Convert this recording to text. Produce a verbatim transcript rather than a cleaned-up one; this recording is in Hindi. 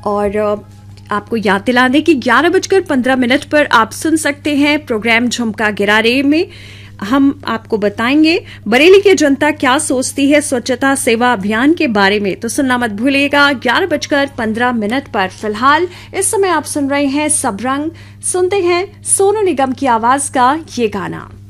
और आपको याद दिला दें कि ग्यारह बजकर पंद्रह मिनट पर आप सुन सकते हैं प्रोग्राम झुमका गिरारे में हम आपको बताएंगे बरेली की जनता क्या सोचती है स्वच्छता सेवा अभियान के बारे में, तो सुनना मत भूलिएगा ग्यारह बजकर पंद्रह मिनट पर। फिलहाल इस समय आप सुन रहे हैं सब रंग, सुनते हैं सोनू निगम की आवाज का ये गाना।